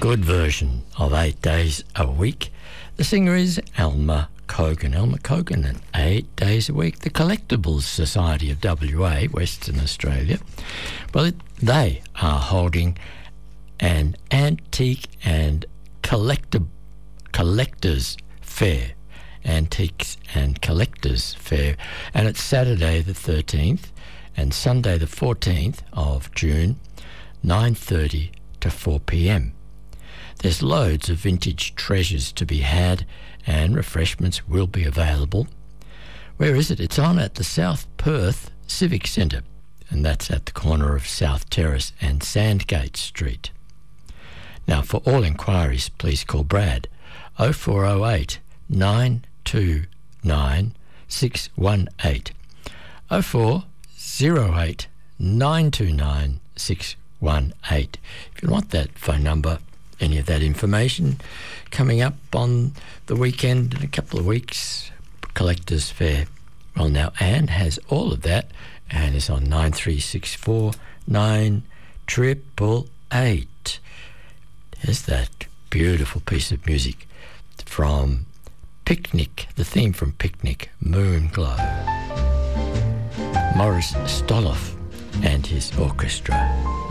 good version of 8 days a week. The singer is Alma Cogan. Alma Cogan and 8 days a week. The Collectibles Society of WA, Western Australia, well, they are holding an antique and collectors fair. Antiques and Collectors Fair, and it's Saturday the 13th and Sunday the 14th of June, 9:30 to 4 p.m. There's loads of vintage treasures to be had, and refreshments will be available. Where is it? It's on at the South Perth Civic Centre, and that's at the corner of South Terrace and Sandgate Street. Now, for all inquiries, please call Brad 0408 929 618 0408 929 618. If you want that phone number, any of that information coming up on the weekend in a couple of weeks, Collectors Fair. Well, now Anne has all of that. Anne is on 9364 9888. Here's that beautiful piece of music from Picnic, the theme from Picnic, Moon Glow. Morris Stoloff and his orchestra.